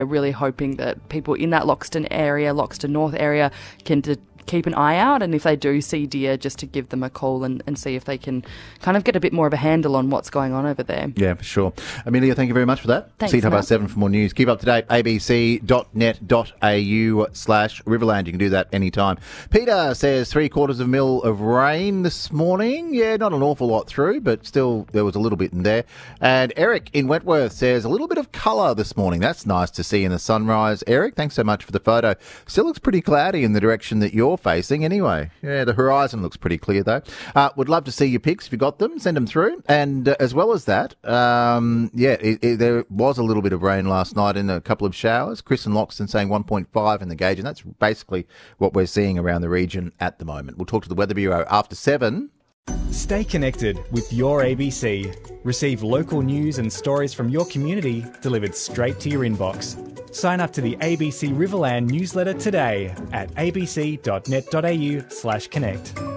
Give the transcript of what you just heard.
Really hoping that people in that Loxton North area can keep an eye out, and if they do see deer, just to give them a call and see if they can kind of get a bit more of a handle on what's going on over there. Yeah, for sure. Amelia, thank you very much for that. Thanks, See you at 7 for more news. Keep up to date, abc.net.au/Riverland. You can do that anytime. Peter says 3/4 of a mil of rain this morning. Yeah, not an awful lot through, but still there was a little bit in there. And Eric in Wentworth says a little bit of colour this morning. That's nice to see in the sunrise. Eric, thanks so much for the photo. Still looks pretty cloudy in the direction that you're facing anyway. Yeah, the horizon looks pretty clear though. Would love to see your pics if you got them. Send them through. And as well as that, there was a little bit of rain last night in a couple of showers. Chris and Loxton saying 1.5 in the gauge, and that's basically what we're seeing around the region at the moment. We'll talk to the Weather Bureau after 7. Stay connected with your ABC. Receive local news and stories from your community delivered straight to your inbox. Sign up to the ABC Riverland newsletter today at abc.net.au/connect.